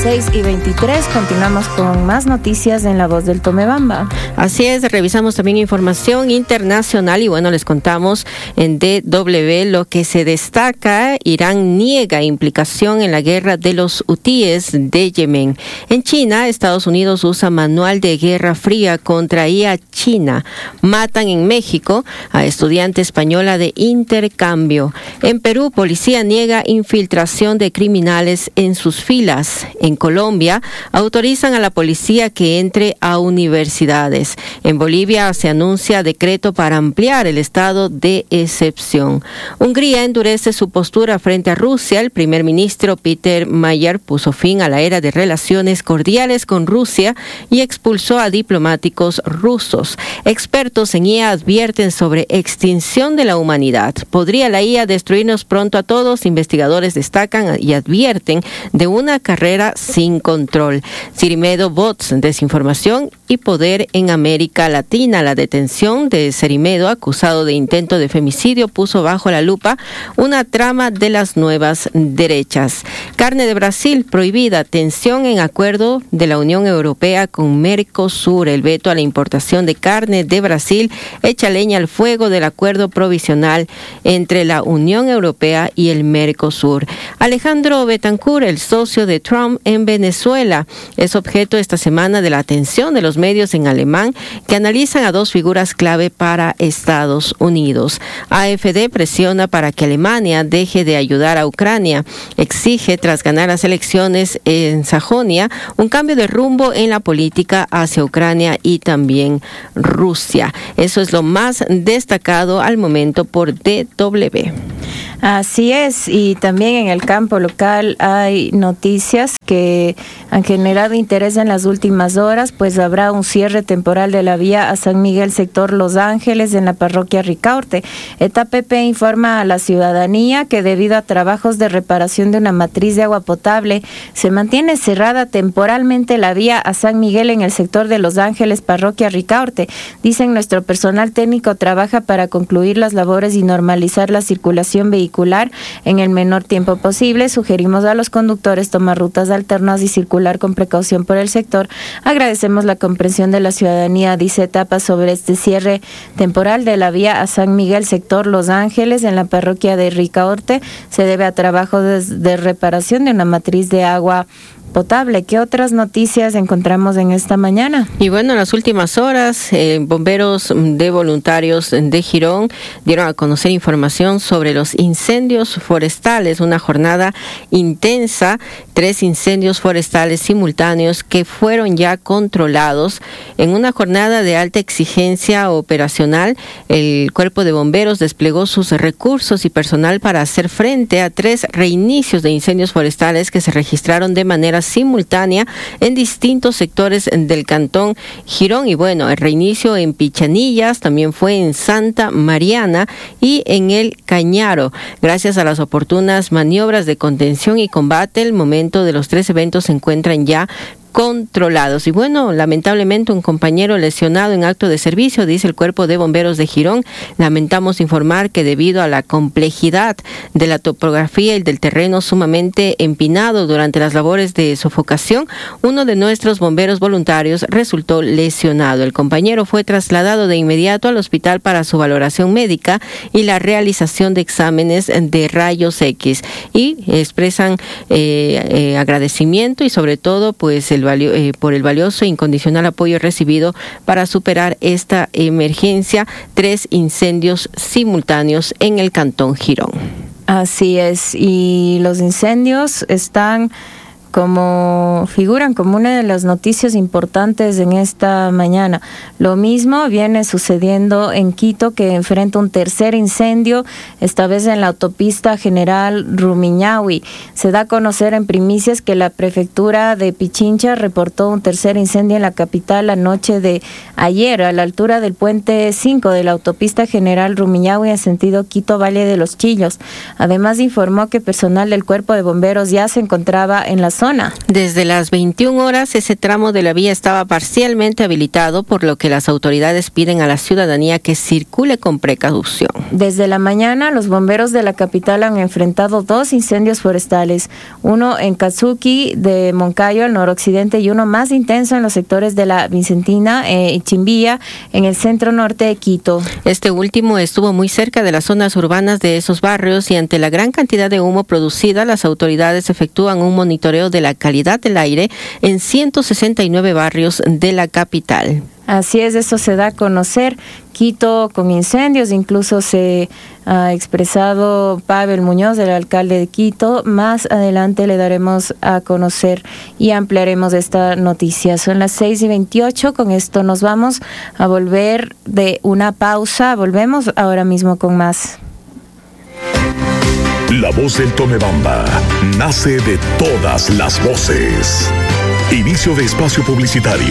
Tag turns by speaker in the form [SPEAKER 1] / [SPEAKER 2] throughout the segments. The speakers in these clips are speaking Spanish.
[SPEAKER 1] 6:23. Continuamos con más noticias en La Voz del Tomebamba.
[SPEAKER 2] Así es, revisamos también información internacional y bueno, les contamos en DW lo que se destaca. Irán niega implicación en la guerra de los hutíes de Yemen. En China, Estados Unidos usa manual de guerra fría contra IA China. Matan en México a estudiante española de intercambio. En Perú, policía niega infiltración de criminales en sus filas. En Colombia, autorizan a la policía que entre a universidades. En Bolivia se anuncia decreto para ampliar el estado de excepción. Hungría endurece su postura frente a Rusia. El primer ministro Peter Mayer puso fin a la era de relaciones cordiales con Rusia y expulsó a diplomáticos rusos. Expertos en IA advierten sobre extinción de la humanidad. ¿Podría la IA destruirnos pronto a todos? Investigadores destacan y advierten de una carrera sin control. Cerimedo, bots, desinformación y poder en América Latina. La detención de Cerimedo, acusado de intento de femicidio, puso bajo la lupa una trama de las nuevas derechas. Carne de Brasil prohibida. Tensión en acuerdo de la Unión Europea con Mercosur. El veto a la importación de carne de Brasil echa leña al fuego del acuerdo provisional entre la Unión Europea y el Mercosur. Alejandro Betancourt, el socio de Trump en Venezuela, es objeto esta semana de la atención de los medios en alemán que analizan a dos figuras clave para Estados Unidos. AfD presiona para que Alemania deje de ayudar a Ucrania. Exige, tras ganar las elecciones en Sajonia, un cambio de rumbo en la política hacia Ucrania y también Rusia. Eso es lo más destacado al momento por DW.
[SPEAKER 1] Así es, y también en el campo local hay noticias que han generado interés en las últimas horas, pues habrá un cierre temporal de la vía a San Miguel, sector Los Ángeles, en la parroquia Ricaurte. ETAPP informa a la ciudadanía que debido a trabajos de reparación de una matriz de agua potable, se mantiene cerrada temporalmente la vía a San Miguel en el sector de Los Ángeles, parroquia Ricaurte. Dicen, nuestro personal técnico trabaja para concluir las labores y normalizar la circulación vehicular en el menor tiempo posible. Sugerimos a los conductores tomar rutas alternas y circular con precaución por el sector. Agradecemos la comprensión de la ciudadanía, dice Etapa, sobre este cierre temporal de la vía a San Miguel, sector Los Ángeles, en la parroquia de Ricaurte. Se debe a trabajos de reparación de una matriz de agua potable. ¿Qué otras noticias encontramos en esta mañana?
[SPEAKER 2] Y bueno, en las últimas horas, bomberos de voluntarios de Girón dieron a conocer información sobre los incendios forestales, una jornada intensa, 3 incendios forestales simultáneos que fueron ya controlados. En una jornada de alta exigencia operacional, el Cuerpo de Bomberos desplegó sus recursos y personal para hacer frente a 3 reinicios de incendios forestales que se registraron de manera simultánea en distintos sectores del cantón Girón. Y bueno, el reinicio en Pichanillas también fue en Santa Mariana y en el Cañaro. Gracias a las oportunas maniobras de contención y combate, el momento de los 3 eventos se encuentran ya controlados. Y bueno, lamentablemente un compañero lesionado en acto de servicio, dice el Cuerpo de Bomberos de Girón. Lamentamos informar que debido a la complejidad de la topografía y del terreno sumamente empinado durante las labores de sofocación, uno de nuestros bomberos voluntarios resultó lesionado. El compañero fue trasladado de inmediato al hospital para su valoración médica y la realización de exámenes de rayos X, y expresan agradecimiento y sobre todo pues por el valioso e incondicional apoyo recibido para superar esta emergencia. 3 incendios simultáneos en el cantón Girón.
[SPEAKER 1] Así es, y los incendios figuran como una de las noticias importantes en esta mañana. Lo mismo viene sucediendo en Quito, que enfrenta un tercer incendio, esta vez en la autopista General Rumiñahui. Se da a conocer en primicias que la prefectura de Pichincha reportó un tercer incendio en la capital la noche de ayer, a la altura del puente 5 de la autopista General Rumiñahui en sentido Quito-Valle de los Chillos. Además, informó que personal del Cuerpo de Bomberos ya se encontraba en la zona.
[SPEAKER 2] Desde las 21 horas, ese tramo de la vía estaba parcialmente habilitado, por lo que las autoridades piden a la ciudadanía que circule con precaución.
[SPEAKER 1] Desde la mañana, los bomberos de la capital han enfrentado 2 incendios forestales, uno en Katsuki de Moncayo, al noroccidente, y uno más intenso en los sectores de la Vicentina y Chimbilla, en el centro norte de Quito.
[SPEAKER 2] Este último estuvo muy cerca de las zonas urbanas de esos barrios y ante la gran cantidad de humo producida, las autoridades efectúan un monitoreo de la calidad del aire en 169 barrios de la capital.
[SPEAKER 1] Así es, eso se da a conocer. Quito con incendios, incluso se ha expresado Pavel Muñoz, el alcalde de Quito. Más adelante le daremos a conocer y ampliaremos esta noticia. Son las 6:28, con esto nos vamos a volver de una pausa. Volvemos ahora mismo con más.
[SPEAKER 3] La voz del Tomebamba nace de todas las voces. Inicio de espacio publicitario.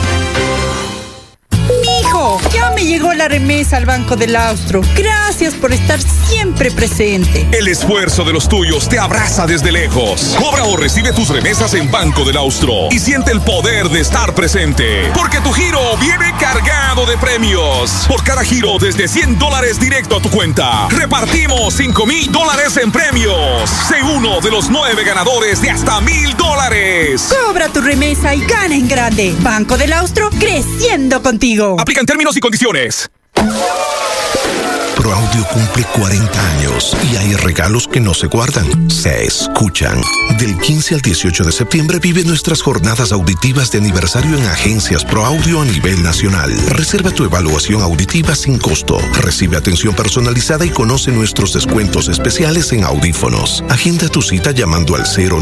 [SPEAKER 4] Ya me llegó la remesa al Banco del Austro. Gracias por estar siempre presente.
[SPEAKER 5] El esfuerzo de los tuyos te abraza desde lejos. Cobra o recibe tus remesas en Banco del Austro y siente el poder de estar presente. Porque tu giro viene cargado de premios. Por cada giro desde $100 directo a tu cuenta, repartimos $5,000 en premios. Sé uno de los 9 ganadores de hasta $1,000.
[SPEAKER 4] Cobra tu remesa y gana en grande. Banco del Austro, creciendo contigo.
[SPEAKER 5] Aplican términos y condiciones.
[SPEAKER 6] ProAudio cumple 40 años y hay regalos que no se guardan, se escuchan. Del 15 al 18 de septiembre vive nuestras jornadas auditivas de aniversario en agencias ProAudio a nivel nacional. Reserva tu evaluación auditiva sin costo. Recibe atención personalizada y conoce nuestros descuentos especiales en audífonos. Agenda tu cita llamando al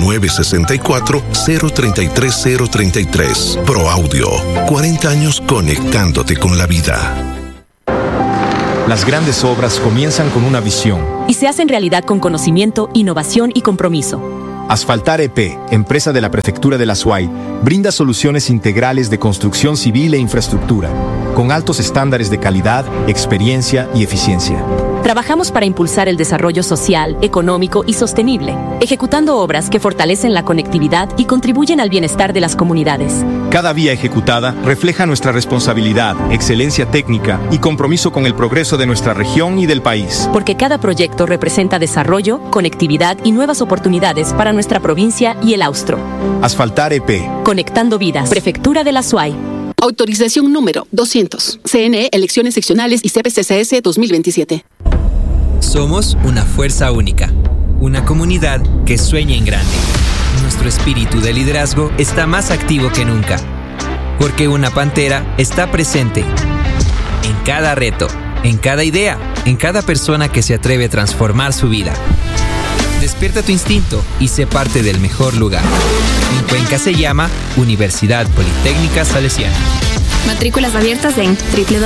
[SPEAKER 6] 0964-033-033. ProAudio, 40 años conectándote con la vida.
[SPEAKER 7] Las grandes obras comienzan con una visión
[SPEAKER 8] y se hacen realidad con conocimiento, innovación y compromiso.
[SPEAKER 7] Asfaltar EP, empresa de la Prefectura de la SUAY, brinda soluciones integrales de construcción civil e infraestructura, con altos estándares de calidad, experiencia y eficiencia.
[SPEAKER 8] Trabajamos para impulsar el desarrollo social, económico y sostenible, ejecutando obras que fortalecen la conectividad y contribuyen al bienestar de las comunidades.
[SPEAKER 7] Cada vía ejecutada refleja nuestra responsabilidad, excelencia técnica y compromiso con el progreso de nuestra región y del país.
[SPEAKER 8] Porque cada proyecto representa desarrollo, conectividad y nuevas oportunidades para nuestra provincia y el Austro.
[SPEAKER 7] Asfaltar EP.
[SPEAKER 8] Conectando vidas. Prefectura de la SUAY.
[SPEAKER 9] Autorización número 200. CNE, Elecciones Seccionales y CPCCS 2027.
[SPEAKER 10] Somos una fuerza única, una comunidad que sueña en grande. Nuestro espíritu de liderazgo está más activo que nunca, porque una pantera está presente en cada reto, en cada idea, en cada persona que se atreve a transformar su vida. Despierta tu instinto y sé parte del mejor lugar. En Cuenca se llama Universidad Politécnica Salesiana.
[SPEAKER 11] Matrículas abiertas en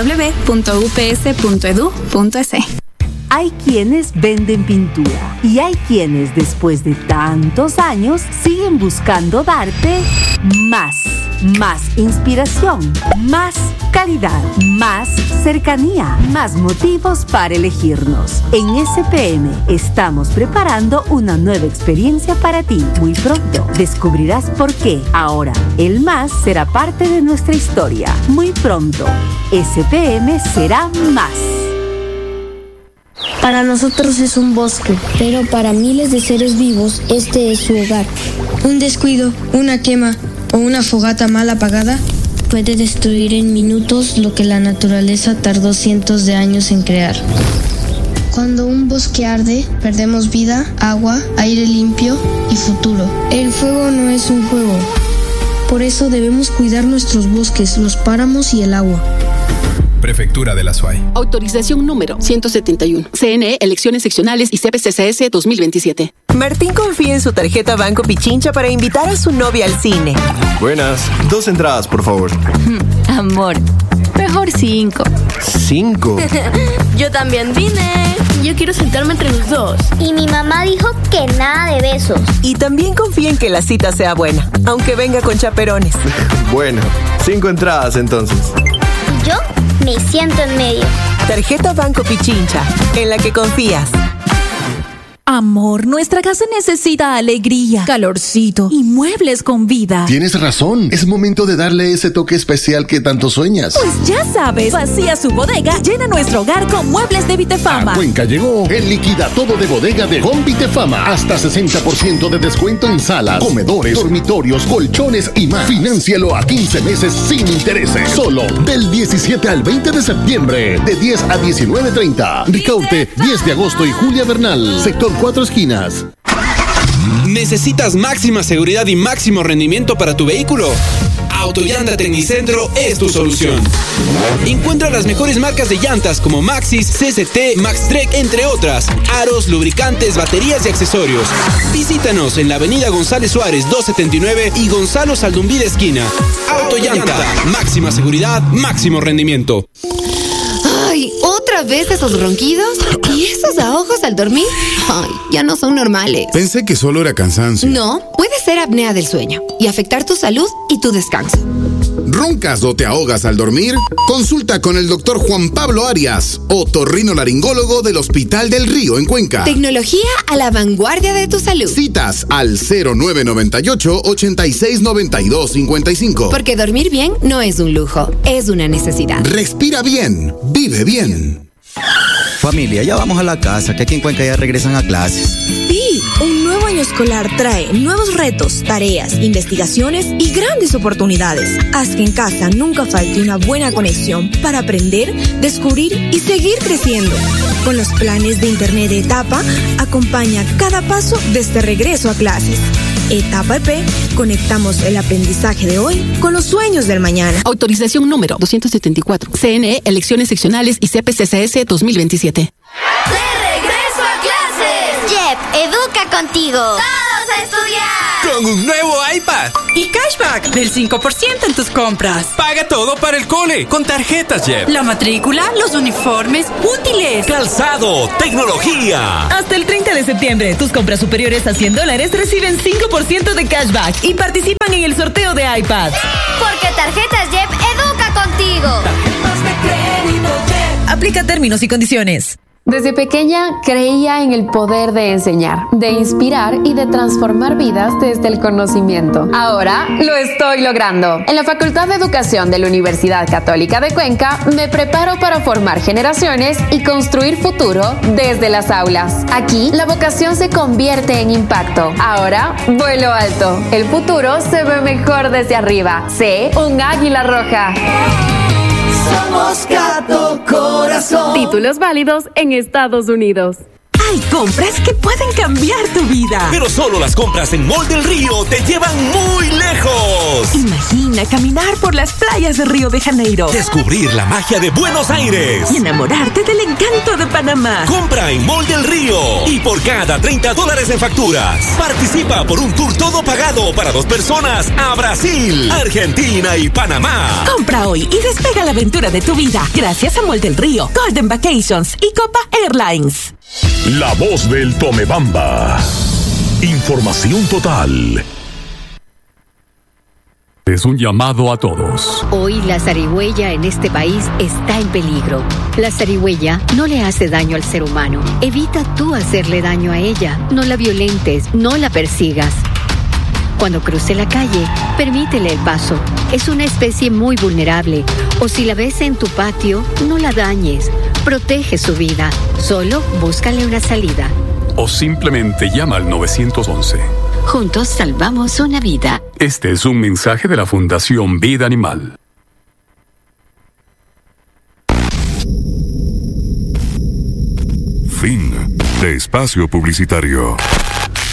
[SPEAKER 11] www.ups.edu.es.
[SPEAKER 12] Hay quienes venden pintura y hay quienes después de tantos años siguen buscando darte más inspiración, más calidad, más cercanía, más motivos para elegirnos. En SPM estamos preparando una nueva experiencia para ti. Muy pronto descubrirás por qué ahora el más será parte de nuestra historia. Muy pronto, SPM será más.
[SPEAKER 13] Para nosotros es un bosque, pero para miles de seres vivos este es su hogar. Un descuido, una quema o una fogata mal apagada puede destruir en minutos lo que la naturaleza tardó cientos de años en crear. Cuando un bosque arde, perdemos vida, agua, aire limpio y futuro. El fuego no es un juego. Por eso debemos cuidar nuestros bosques, los páramos y el agua.
[SPEAKER 5] Prefectura de la SUAY.
[SPEAKER 9] Autorización número 171. CNE, Elecciones Seccionales y CPCCS 2027.
[SPEAKER 14] Martín confía en su tarjeta Banco Pichincha para invitar a su novia al cine.
[SPEAKER 15] Buenas, 2 entradas, por favor.
[SPEAKER 16] Amor, mejor 5.
[SPEAKER 15] ¿5?
[SPEAKER 17] Yo también vine. Yo quiero sentarme entre los dos.
[SPEAKER 18] Y mi mamá dijo que nada de besos.
[SPEAKER 14] Y también confía en que la cita sea buena, aunque venga con chaperones.
[SPEAKER 15] Bueno, 5 entradas entonces.
[SPEAKER 18] ¿Y yo? Me siento en medio.
[SPEAKER 14] Tarjeta Banco Pichincha, en la que confías.
[SPEAKER 19] Amor, nuestra casa necesita alegría, calorcito y muebles con vida.
[SPEAKER 20] Tienes razón. Es momento de darle ese toque especial que tanto sueñas.
[SPEAKER 19] Pues ya sabes, vacía su bodega, llena nuestro hogar con muebles de Vitefama.
[SPEAKER 20] A Cuenca llegó el liquida todo de bodega de Home Vitefama. Hasta 60% de descuento en salas, comedores, dormitorios, colchones y más. Fináncialo a 15 meses sin intereses. Solo del 17 al 20 de septiembre, de 10 a 19:30. Ricaurte, 10 de agosto y Julia Bernal. Sector 4 Esquinas.
[SPEAKER 21] ¿Necesitas máxima seguridad y máximo rendimiento para tu vehículo? Autollanta Tecnicentro es tu solución. Encuentra las mejores marcas de llantas como Maxxis, CCT, Maxtrek, entre otras. Aros, lubricantes, baterías y accesorios. Visítanos en la avenida González Suárez 279 y Gonzalo Saldumbí de esquina. Autollanta, máxima seguridad, máximo rendimiento.
[SPEAKER 22] Ay, ¿otra vez esos ronquidos? ¿Y esos ahogos al dormir? Ay, ya no son normales.
[SPEAKER 23] Pensé que solo era cansancio.
[SPEAKER 22] No, puede ser apnea del sueño y afectar tu salud y tu descanso.
[SPEAKER 23] ¿Roncas o te ahogas al dormir? Consulta con el doctor Juan Pablo Arias, otorrinolaringólogo del Hospital del Río en Cuenca.
[SPEAKER 22] Tecnología a la vanguardia de tu salud.
[SPEAKER 23] Citas al 0998-869255.
[SPEAKER 22] Porque dormir bien no es un lujo, es una necesidad.
[SPEAKER 23] Respira bien, vive bien.
[SPEAKER 24] Familia, ya vamos a la casa, que aquí en Cuenca ya regresan a clases.
[SPEAKER 25] Sí, un nuevo año escolar trae nuevos retos, tareas, investigaciones y grandes oportunidades. Haz que en casa nunca falte una buena conexión para aprender, descubrir y seguir creciendo. Con los planes de Internet de Etapa, acompaña cada paso de este regreso a clases. Etapa EP, conectamos el aprendizaje de hoy con los sueños del mañana.
[SPEAKER 9] Autorización número 274. CNE, Elecciones Seccionales y CPCSS 2027.
[SPEAKER 18] ¡De regreso a clases! Jeep, educa contigo. ¡Todos a estudiar!
[SPEAKER 26] Con un nuevo iPad.
[SPEAKER 4] Y cashback del 5% en tus compras.
[SPEAKER 26] Paga todo para el cole con tarjetas Jeep.
[SPEAKER 4] La matrícula, los uniformes, útiles,
[SPEAKER 26] calzado, tecnología.
[SPEAKER 27] Hasta el 30 de septiembre, tus compras superiores a $100 reciben 5% de cashback y participan en el sorteo de iPad.
[SPEAKER 18] ¡Sí! Porque Tarjetas Jeep educa contigo.
[SPEAKER 27] Tarjetas de crédito Jeep. Aplica términos y condiciones.
[SPEAKER 28] Desde pequeña creía en el poder de enseñar, de inspirar y de transformar vidas desde el conocimiento. Ahora lo estoy logrando. En la Facultad de Educación de la Universidad Católica de Cuenca me preparo para formar generaciones y construir futuro desde las aulas. Aquí la vocación se convierte en impacto. Ahora vuelo alto. El futuro se ve mejor desde arriba. Sé un águila roja.
[SPEAKER 29] Somos Gato Corazón.
[SPEAKER 28] Títulos válidos en Estados Unidos.
[SPEAKER 29] Hay compras que pueden cambiar tu vida.
[SPEAKER 26] Pero solo las compras en Mall del Río te llevan muy lejos.
[SPEAKER 29] Imagina caminar por las playas de Río de Janeiro.
[SPEAKER 26] Descubrir la magia de Buenos Aires.
[SPEAKER 29] Y enamorarte del encanto de Panamá.
[SPEAKER 26] Compra en Mall del Río. Y por cada $30 en facturas, participa por un tour todo pagado para 2 personas a Brasil, Argentina y Panamá.
[SPEAKER 29] Compra hoy y despega la aventura de tu vida. Gracias a Mall del Río, Golden Vacations y Copa Airlines.
[SPEAKER 3] La voz del Tomebamba. Información total. Es un llamado a todos.
[SPEAKER 30] Hoy la zarigüeya en este país está en peligro. La zarigüeya no le hace daño al ser humano. Evita tú hacerle daño a ella. No la violentes, no la persigas. Cuando cruce la calle, permítele el paso. Es una especie muy vulnerable. O si la ves en tu patio, no la dañes. Protege su vida. Solo búscale una salida.
[SPEAKER 3] O simplemente llama al 911.
[SPEAKER 30] Juntos salvamos una vida.
[SPEAKER 3] Este es un mensaje de la Fundación Vida Animal. Fin de espacio publicitario.